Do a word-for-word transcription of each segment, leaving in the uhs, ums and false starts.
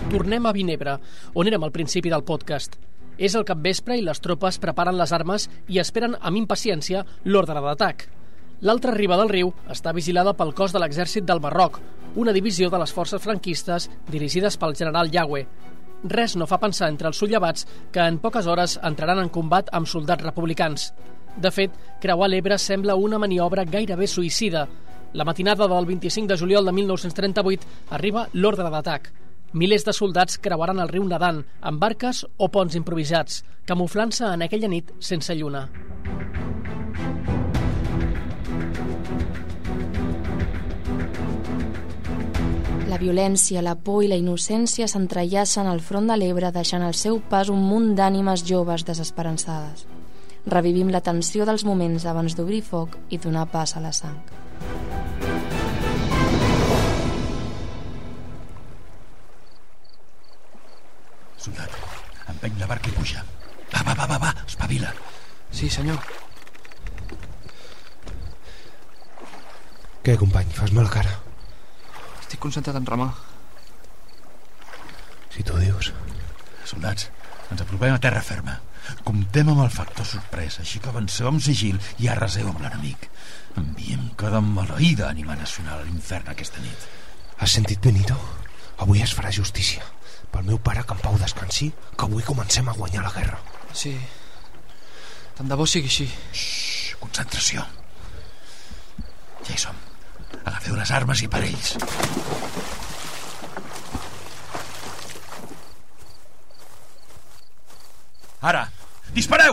tornem a Vinebre, on érem al principi del podcast. És el capvespre i les tropes preparen les armes i esperen amb impaciència l'ordre d'atac. L'altra riba del riu està vigilada pel cos de l'exèrcit del Marroc, una divisió de les forces franquistes dirigides pel general Yagüe. Res no fa pensar entre els subllevats que en poques hores entraran en combat amb soldats republicans. De fet, creuar l'Ebre sembla una maniobra gairebé suïcida. La matinada del vint-i-cinc de juliol de mil nou-cents trenta-vuit arriba l'ordre d'atac. Milers de soldats creuaran el riu nedant, amb barques o ponts improvisats, camuflant-se en aquella nit sense lluna. La violència, la por i la innocència s'entrellacen al front de l'Ebre, deixant al seu pas un munt d'ànimes joves desesperançades. Revivim la tensió dels moments abans d'obrir foc i donar pas a la sang. Soldat, empeny la barca i puja. Va, va, va, va, va, espavila. Sí, senyor. Què, company? Fas mala cara. Estic concentrat en remar. Si tu dius. Soldats, ens apropem a terra ferma. Comptem amb el factor sorpresa, així que avanceu amb sigil i arraseu amb l'enemic. Enviem cada maleïda ànima nacional a l'infern aquesta nit. Has sentit, Benito? Avui es farà justícia. Pel meu pare, que en pau descansi, que avui comencem a guanyar la guerra. Sí. Tant de bo sigui així. Xxxt, concentració. Ja hi som. Agafeu les armes i parells. Ara, dispareu!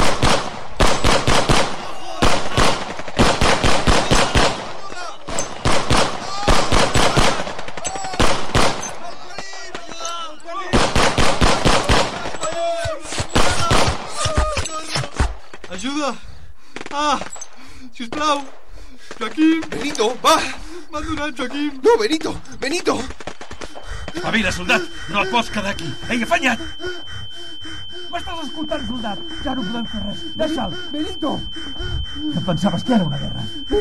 Ajuda! Ah! Sisplau! Joaquim! Benito, va! M'han donat, Joaquim! No, Benito! Benito! Espavila, soldat! No et pots quedar aquí! Ei, afanya't! M'estàs escoltant, soldat? Ja no podem fer res. Deixa'l. Benito! Que pensaves que era una guerra?